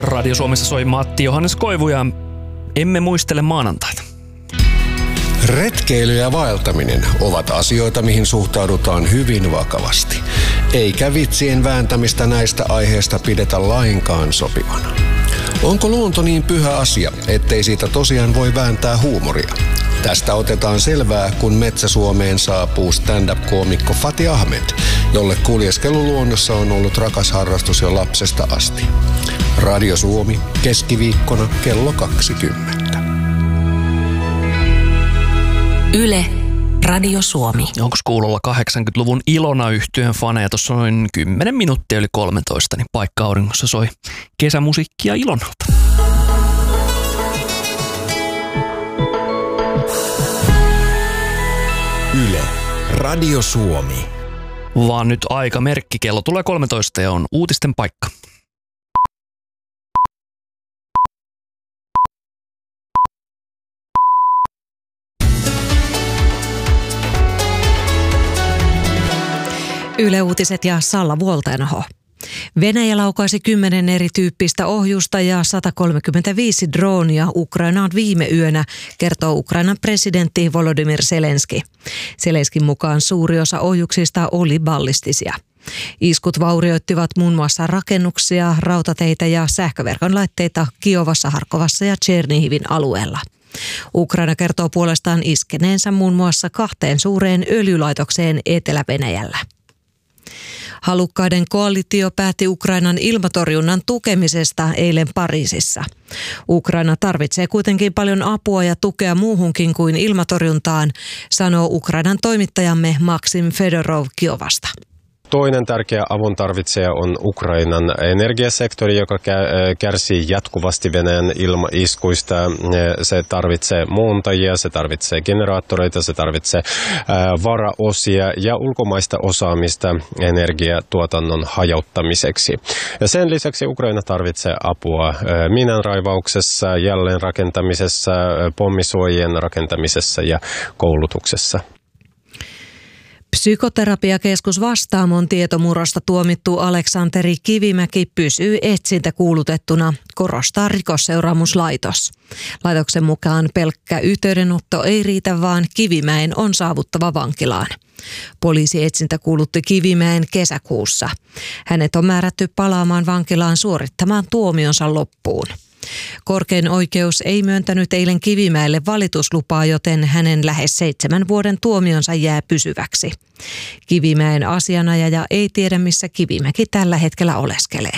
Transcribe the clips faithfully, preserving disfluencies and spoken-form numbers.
Radio Suomessa soi Matti Johannes Koivu ja emme muistele maanantaita. Retkeily ja vaeltaminen ovat asioita, mihin suhtaudutaan hyvin vakavasti. Eikä vitsien vääntämistä näistä aiheista pidetä lainkaan sopivana. Onko luonto niin pyhä asia, ettei siitä tosiaan voi vääntää huumoria? Tästä otetaan selvää, kun Metsä-Suomeen saapuu stand-up-koomikko Fati Ahmed, jolle kuljeskelu luonnossa on ollut rakas harrastus jo lapsesta asti. Radio Suomi, keskiviikkona kello kaksikymmentä. Yle, Radio Suomi. Onko kuulolla kahdeksankymmentäluvun Ilona-yhtyeen faneja? Tuossa noin kymmenen minuuttia yli kolmetoista, niin paikka auringossa soi kesämusiikkia Ilonalta. Yle, Radio Suomi. Vaan nyt aika merkki. Kello tulee kolmetoista ja on uutisten paikka. Yle Uutiset ja Salla Vuolteenaho. Venäjä laukaisi kymmenen erityyppistä ohjusta ja sata kolmekymmentäviisi droonia Ukrainaan viime yönä, kertoo Ukrainan presidentti Volodymyr Zelenski. Zelenskin mukaan suuri osa ohjuksista oli ballistisia. Iskut vaurioittivat muun muassa rakennuksia, rautateitä ja sähköverkon laitteita Kiovassa, Harkovassa ja Tšernihivin alueella. Ukraina kertoo puolestaan iskeneensä muun muassa kahteen suureen öljylaitokseen Etelä-Venäjällä. Halukkaiden koalitio päätti Ukrainan ilmatorjunnan tukemisesta eilen Pariisissa. Ukraina tarvitsee kuitenkin paljon apua ja tukea muuhunkin kuin ilmatorjuntaan, sanoo Ukrainan toimittajamme Maksim Fedorov Kiovasta. Toinen tärkeä avun tarvitsija on Ukrainan energiasektori, joka kärsii jatkuvasti Venäjän ilmaiskuista. Se tarvitsee muuntajia, se tarvitsee generaattoreita, se tarvitsee varaosia ja ulkomaista osaamista energiatuotannon hajauttamiseksi. Ja sen lisäksi Ukraina tarvitsee apua miinanraivauksessa, jälleenrakentamisessa, pommisuojien rakentamisessa ja koulutuksessa. Psykoterapiakeskus Vastaamon tietomurrosta tuomittu Aleksanteri Kivimäki pysyy etsintäkuulutettuna, korostaa Rikosseuraamuslaitos. Laitoksen mukaan pelkkä yhteydenotto ei riitä, vaan Kivimäen on saavuttava vankilaan. Poliisi etsintäkuulutti Kivimäen kesäkuussa. Hänet on määrätty palaamaan vankilaan suorittamaan tuomionsa loppuun. Korkein oikeus ei myöntänyt eilen Kivimäelle valituslupaa, joten hänen lähes seitsemän vuoden tuomionsa jää pysyväksi. Kivimäen asianajaja ei tiedä, missä Kivimäki tällä hetkellä oleskelee.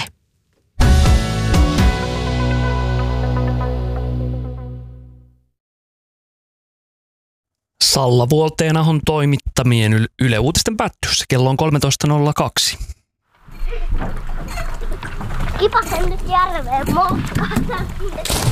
Salla Vuolteenahon toimittamien Yle Uutisten päättyessä. Kello on kolmetoista nolla kaksi. Kipasen nyt järveen motkasta.